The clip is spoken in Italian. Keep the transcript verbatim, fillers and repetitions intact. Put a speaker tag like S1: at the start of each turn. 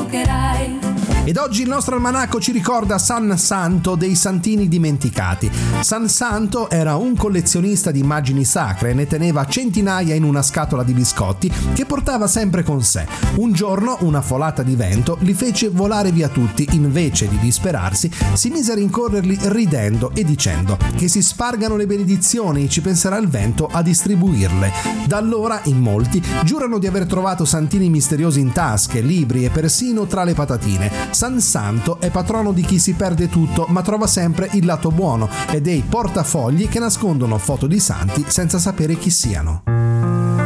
S1: equivocherai.
S2: Ed oggi il nostro almanacco ci ricorda San Santo dei Santini dimenticati. San Santo era un collezionista di immagini sacre e ne teneva centinaia in una scatola di biscotti che portava sempre con sé. Un giorno una folata di vento li fece volare via tutti. Invece di disperarsi, si mise a rincorrerli ridendo e dicendo: che si spargano le benedizioni, ci penserà il vento a distribuirle. Da allora in molti giurano di aver trovato santini misteriosi in tasche, libri e persino tra le patatine. San Santo è patrono di chi si perde tutto ma trova sempre il lato buono e dei portafogli che nascondono foto di santi senza sapere chi siano.